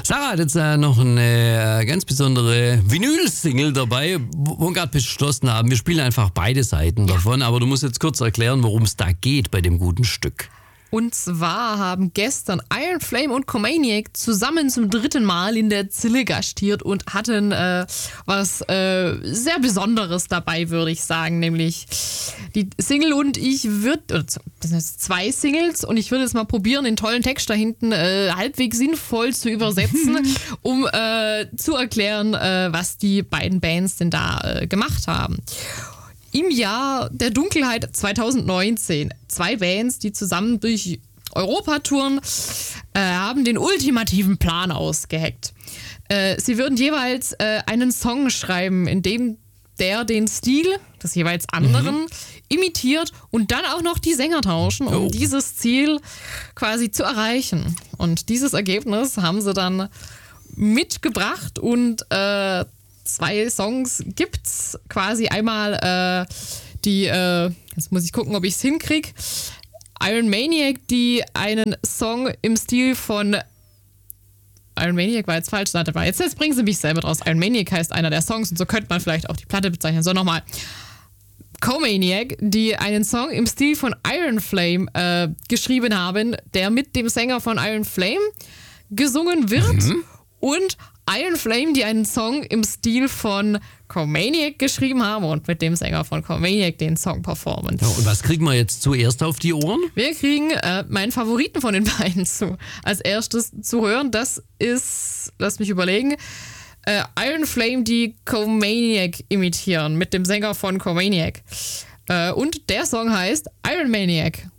Sarah hat jetzt noch eine ganz besondere Vinyl-Single dabei, wo wir gerade beschlossen haben, wir spielen einfach beide Seiten davon, aber du musst jetzt kurz erklären, worum es da geht bei dem guten Stück. Und zwar haben gestern Iron Flame und Comaniac zusammen zum 3. Mal in der Zille gastiert und hatten was sehr Besonderes dabei, würde ich sagen. Nämlich die Single und ich das heißt 2 Singles und ich würde jetzt mal probieren, den tollen Text da hinten halbwegs sinnvoll zu übersetzen, um zu erklären, was die beiden Bands denn da gemacht haben. Im Jahr der Dunkelheit 2019, 2 Bands, die zusammen durch Europa touren, haben den ultimativen Plan ausgeheckt. Sie würden jeweils einen Song schreiben, in dem der den Stil des jeweils anderen imitiert und dann auch noch die Sänger tauschen, um dieses Ziel quasi zu erreichen. Und dieses Ergebnis haben sie dann mitgebracht und 2 Songs gibt's quasi einmal jetzt muss ich gucken, ob ich es hinkriege. Iron Maniac, die einen Song im Stil von Iron Maniac war jetzt falsch, jetzt bringen sie mich selber draus. Iron Maniac heißt einer der Songs und so könnte man vielleicht auch die Platte bezeichnen. So, nochmal. Comaniac, die einen Song im Stil von Iron Flame geschrieben haben, der mit dem Sänger von Iron Flame gesungen wird und Iron Flame, die einen Song im Stil von Comaniac geschrieben haben und mit dem Sänger von Comaniac den Song performen. Ja, und was kriegen wir jetzt zuerst auf die Ohren? Wir kriegen meinen Favoriten von den beiden als erstes zu hören. Das ist, lass mich überlegen, Iron Flame, die Comaniac imitieren mit dem Sänger von Comaniac. Und der Song heißt Iron Maniac.